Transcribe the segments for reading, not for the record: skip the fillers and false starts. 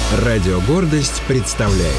Радио «Гордость» представляет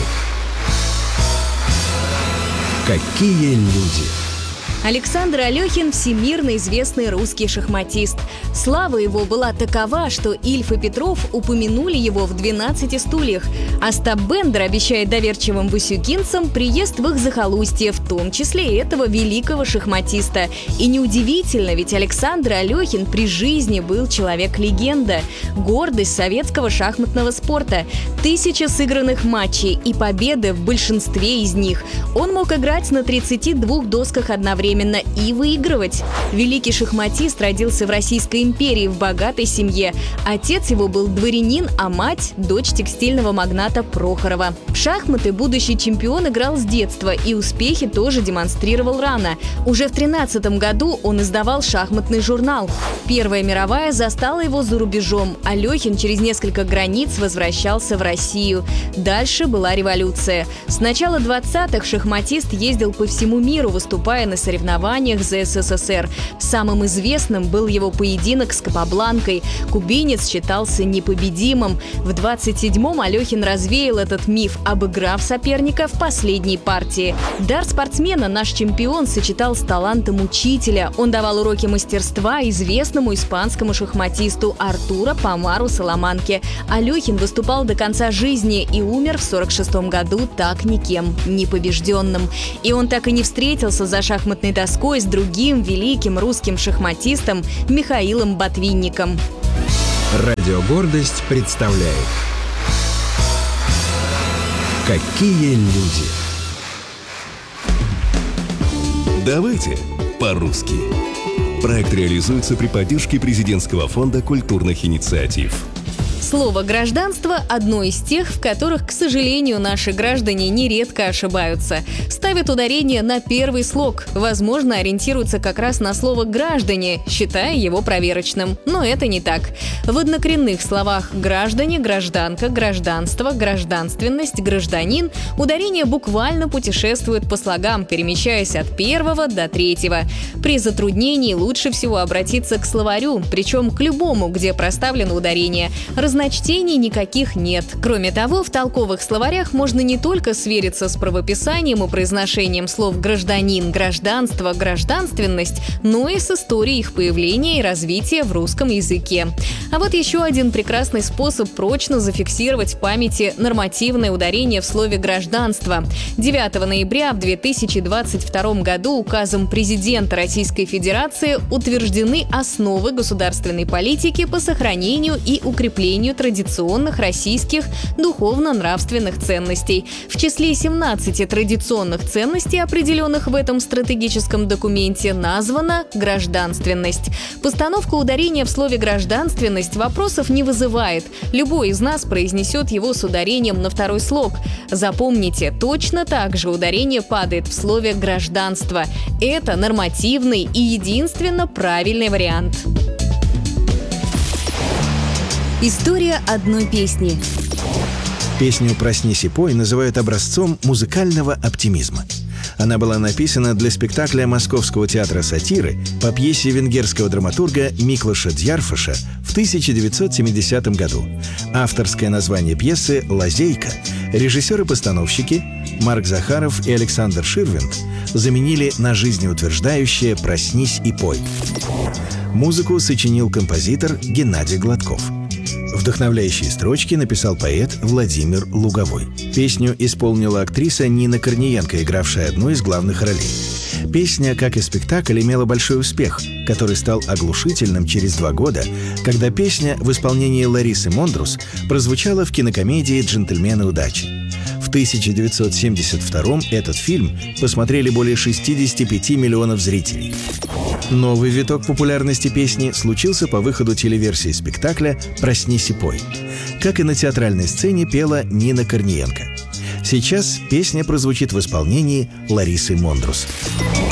«Какие люди». Александр Алехин – всемирно известный русский шахматист. Слава его была такова, что Ильф и Петров упомянули его в «12 стульях», а Остап Бендер обещает доверчивым васюкинцам приезд в их захолустье, в том числе и этого великого шахматиста. И неудивительно, ведь Александр Алехин при жизни был человек-легенда, гордость советского шахматного спорта, 1000 сыгранных матчей и победы в большинстве из них. Он мог играть на 32 досках одновременно и выигрывать. Великий шахматист родился в Российской империи в богатой семье. Отец его был дворянин, а мать – дочь текстильного магната Прохорова. В шахматы будущий чемпион играл с детства и успехи тоже демонстрировал рано. Уже в 13 году он издавал шахматный журнал. Первая мировая застала его за рубежом. Алехин через несколько границ возвращался в Россию. Дальше была революция. С начала 20-х шахматист ездил по всему миру, выступая на соревнованиях за СССР. Самым известным был его поединок с Капабланкой. Кубинец считался непобедимым. В 27-м Алехин развеял этот миф, обыграв соперника в последней партии. Дар спортсмена наш чемпион сочетал с талантом учителя. Он давал уроки мастерства известному испанскому шахматисту Артуро Помару Саламанке. Алехин выступал до конца жизни и умер в 46-м году так никем не побежденным. И он так и не встретился за шахматной доской с другим великим русским шахматистом Михаилом Ботвинником. Радио «Гордость» представляет «Какие люди». Давайте по-русски. Проект реализуется при поддержке Президентского фонда культурных инициатив. Слово «гражданство» – одно из тех, в которых, к сожалению, наши граждане нередко ошибаются. Ставят ударение на первый слог. Возможно, ориентируются как раз на слово «граждане», считая его проверочным. Но это не так. В однокоренных словах «граждане», «гражданка», «гражданство», «гражданственность», «гражданин» ударение буквально путешествует по слогам, перемещаясь от первого до третьего. При затруднении лучше всего обратиться к словарю, причем к любому, где проставлено ударение. Разночтений никаких нет. Кроме того, в толковых словарях можно не только свериться с правописанием и произношением слов «гражданин», «гражданство», «гражданственность», но и с историей их появления и развития в русском языке. А вот еще один прекрасный способ прочно зафиксировать в памяти нормативное ударение в слове «гражданство». 9 ноября в 2022 году указом президента Российской Федерации утверждены основы государственной политики по сохранению и укреплению традиционных российских духовно-нравственных ценностей. В числе 17 традиционных ценностей, определенных в этом стратегическом документе, названа гражданственность. Постановка ударения в слове «гражданственность» вопросов не вызывает. Любой из нас произнесет его с ударением на второй слог. Запомните, точно так же ударение падает в слове «гражданство». Это нормативный и единственно правильный вариант. История одной песни. Песню «Проснись и пой» называют образцом музыкального оптимизма. Она была написана для спектакля Московского театра сатиры по пьесе венгерского драматурга Миклоша Дьярфаша в 1970 году. Авторское название пьесы «Лазейка» режиссеры-постановщики Марк Захаров и Александр Ширвинд заменили на жизнеутверждающее «Проснись и пой». Музыку сочинил композитор Геннадий Гладков. Вдохновляющие строчки написал поэт Владимир Луговой. Песню исполнила актриса Нина Корниенко, игравшая одну из главных ролей. Песня, как и спектакль, имела большой успех, который стал оглушительным через 2 года, когда песня в исполнении Ларисы Мондрус прозвучала в кинокомедии «Джентльмены удачи». В 1972-м этот фильм посмотрели более 65 миллионов зрителей. Новый виток популярности песни случился по выходу телеверсии спектакля «Проснись и пой». Как и на театральной сцене пела Нина Корниенко. Сейчас песня прозвучит в исполнении Ларисы Мондрус.